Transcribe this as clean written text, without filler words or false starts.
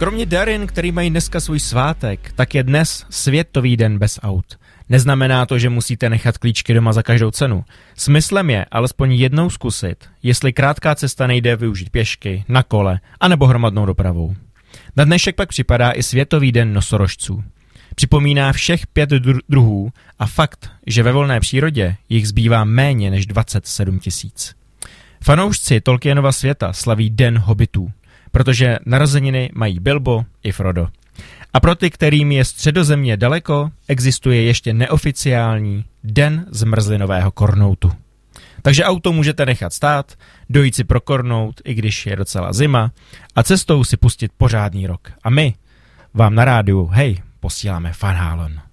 Kromě darin, který mají dneska svůj svátek, tak je dnes Světový den bez aut. Neznamená to, že musíte nechat klíčky doma za každou cenu. Smyslem je alespoň jednou zkusit, jestli krátká cesta nejde využít pěšky, na kole, anebo hromadnou dopravou. Na dnešek pak připadá i Světový den nosorožců. Připomíná všech 5 druhů a fakt, že ve volné přírodě jich zbývá méně než 27 000. Fanoušci Tolkienova světa slaví Den hobitů, protože narozeniny mají Bilbo i Frodo. A pro ty, kterým je Středozemě daleko, existuje ještě neoficiální Den zmrzlinového kornoutu. Takže auto můžete nechat stát, dojít si prokornout, i když je docela zima, a cestou si pustit pořádný rock. A my vám na rádiu, hej, posíláme Van Halen.